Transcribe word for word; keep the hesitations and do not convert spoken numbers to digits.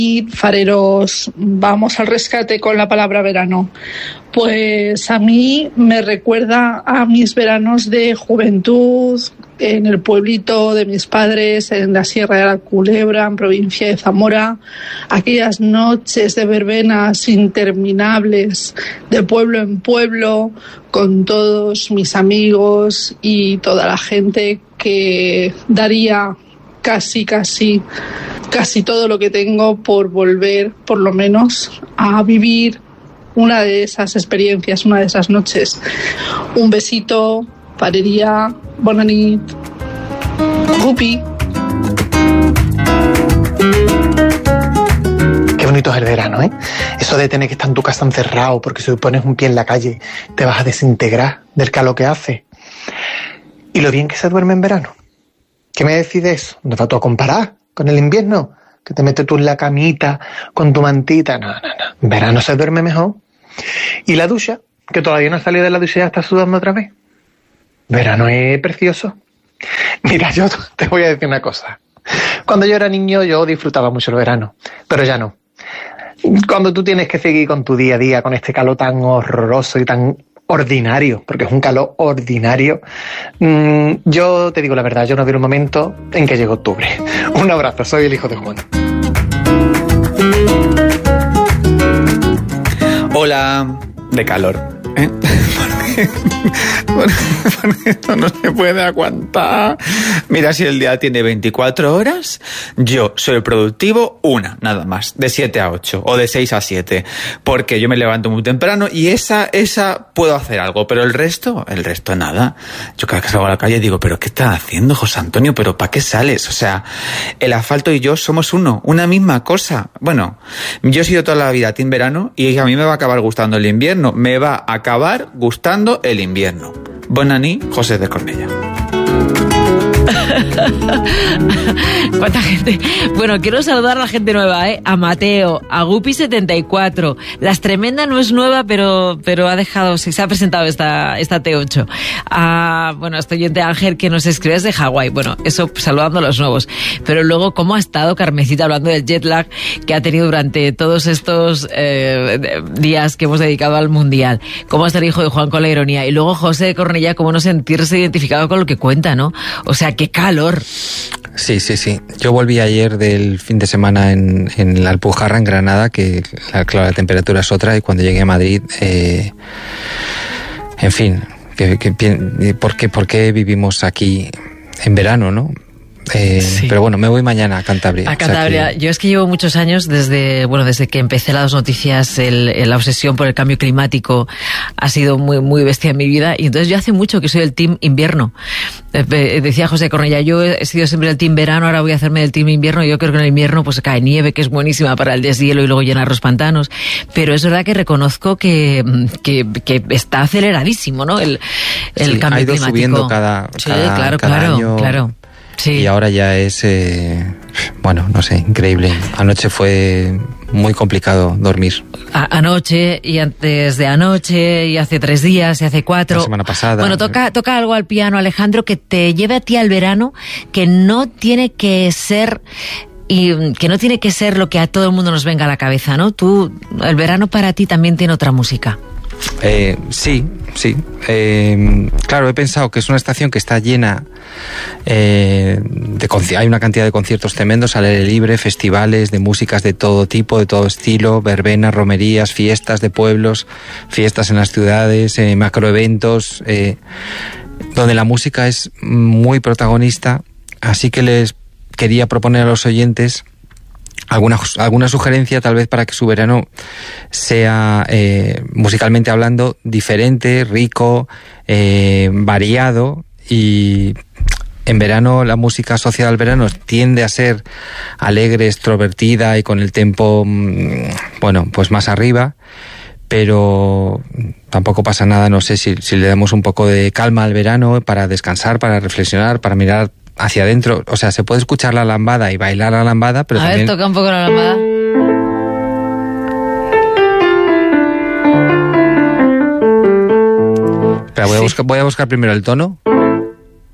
Y fareros, vamos al rescate con la palabra verano. Pues a mí me recuerda a mis veranos de juventud, en el pueblito de mis padres, en la Sierra de la Culebra, en provincia de Zamora, aquellas noches de verbenas interminables, de pueblo en pueblo, con todos mis amigos y toda la gente que daría casi, casi, casi todo lo que tengo por volver, por lo menos, a vivir una de esas experiencias, una de esas noches. Un besito, farería, bona nit, Gupi. Qué bonito es el verano, ¿eh? Eso de tener que estar en tu casa encerrado porque si pones un pie en la calle te vas a desintegrar del calor que hace. Y lo bien que se duerme en verano. ¿Qué me decís de eso? ¿No vas tú a comparar con el invierno? Que te metes tú en la camita con tu mantita. No, no, no. En verano se duerme mejor. ¿Y la ducha? Que todavía no has salido de la ducha y ya estás sudando otra vez. Verano es precioso. Mira, yo te voy a decir una cosa. Cuando yo era niño yo disfrutaba mucho el verano, pero ya no. Cuando tú tienes que seguir con tu día a día, con este calor tan horroroso y tan ordinario, porque es un calor ordinario, mmm, yo te digo la verdad, yo no veo un momento en que llegue octubre. Un abrazo, soy el hijo de Juan. Hola, de calor, ¿eh? Porque, porque esto no se puede aguantar. Mira, si el día tiene veinticuatro horas, yo soy productivo una, nada más, de siete a ocho o de seis a siete, porque yo me levanto muy temprano y esa, esa puedo hacer algo, pero el resto, el resto nada. Yo cada vez que salgo a la calle digo, ¿pero qué estás haciendo, José Antonio? ¿Pero para qué sales? O sea, el asfalto y yo somos uno, una misma cosa. Bueno, yo he sido toda la vida team verano y a mí me va a acabar gustando el invierno, me va a acabar gustando el invierno. Bona nit, José de Cornellà. ¿Cuánta gente? Bueno, quiero saludar a la gente nueva, ¿eh? A Mateo, a Gupi setenta y cuatro. Las Tremenda no es nueva, pero, pero ha dejado, sí, se ha presentado esta, esta T ocho. A, bueno, a este oyente Ángel que nos escribe desde Hawái. Bueno, eso saludando a los nuevos. Pero luego, ¿cómo ha estado Carmencita hablando del jet lag que ha tenido durante todos estos eh, días que hemos dedicado al Mundial? ¿Cómo está el hijo de Juan con la ironía? Y luego José de Cornellà, ¿cómo no sentirse identificado con lo que cuenta, no? O sea, qué calor. Sí, sí, sí. Yo volví ayer del fin de semana en, en la Alpujarra, en Granada, que la, claro, la temperatura es otra, y cuando llegué a Madrid, eh, en fin, que, que, ¿por qué, por qué vivimos aquí en verano, no? Eh, sí. Pero bueno, me voy mañana a Cantabria. A Cantabria. O sea que... Yo es que llevo muchos años desde, bueno, desde que empecé las noticias, el, el, la obsesión por el cambio climático ha sido muy, muy bestia en mi vida. Y entonces yo hace mucho que soy del team invierno. Eh, decía José Cornellà, yo he sido siempre del team verano, ahora voy a hacerme del team invierno. Yo creo que en el invierno pues cae nieve, que es buenísima para el deshielo y luego llenar los pantanos. Pero es verdad que reconozco que, que, que está aceleradísimo, ¿no? El, el sí, cambio ha ido climático. Subiendo cada, sí, cada, claro, cada claro, año. Claro. Sí. Y ahora ya es, eh, bueno, no sé, increíble. Anoche fue muy complicado dormir. A- anoche y antes de anoche y hace tres días y hace cuatro. La semana pasada. Bueno, toca, toca algo al piano, Alejandro, que te lleve a ti al verano, que no tiene que ser... Y que no tiene que ser lo que a todo el mundo nos venga a la cabeza, ¿no? Tú, el verano para ti también tiene otra música. Eh, sí, sí. Eh, claro, he pensado que es una estación que está llena eh, de conci- hay una cantidad de conciertos tremendos al aire libre, festivales de músicas de todo tipo, de todo estilo, verbenas, romerías, fiestas de pueblos, fiestas en las ciudades, eh, macroeventos, eh, donde la música es muy protagonista. Así que les quería proponer a los oyentes alguna, alguna sugerencia tal vez para que su verano sea, eh, musicalmente hablando, diferente, rico, eh, variado. Y en verano la música asociada al verano tiende a ser alegre, extrovertida y con el tempo, bueno, pues más arriba. Pero tampoco pasa nada, no sé, si, si le damos un poco de calma al verano para descansar, para reflexionar, para mirar hacia adentro. O sea, se puede escuchar la lambada y bailar la lambada, pero a también... ver, toca un poco la lambada. Espera, voy, sí. a buscar, voy a buscar primero el tono.